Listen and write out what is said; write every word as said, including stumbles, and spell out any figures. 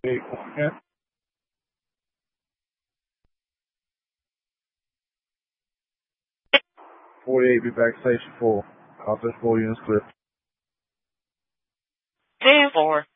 Eight, yeah. forty-eight, be back station four. Office four units clear. ten four.